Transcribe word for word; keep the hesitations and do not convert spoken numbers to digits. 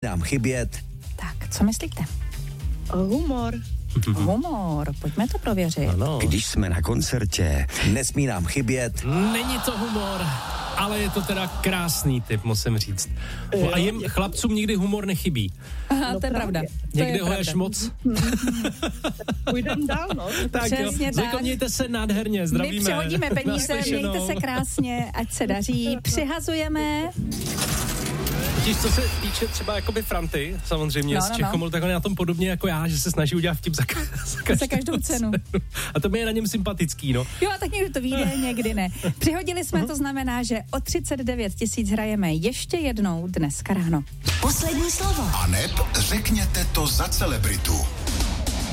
nám chybět. Tak, co myslíte? Humor. Humor, pojďme to prověřit. Ano. Když jsme na koncertě, nesmí nám chybět. Není to humor, ale je to teda krásný tip, musím říct. A jim chlapcům nikdy humor nechybí. Aha, No to je právě. pravda. Někdy to ho je ješ pravda. moc. Půjdem dál, no. Tak Přesně jo, tak. Zojko, mějte se nádherně, zdravíme. My přehodíme peníze, Naslyšenou. mějte se krásně, ať se daří. Přihazujeme. Totiž, co se týče třeba jakoby Franty, samozřejmě No, z no, Čechomol, tak on je na tom podobně jako já, že se snaží udělat vtip za, ka- za, každou, Za každou cenu. A to mi je na něm sympatický, no. Jo, a tak někdy to vyjde, někdy ne. Přihodili jsme, to znamená, že o třicet devět tisíc hrajeme ještě jednou dneska ráno. Poslední slovo. A neb řekněte to za celebritu.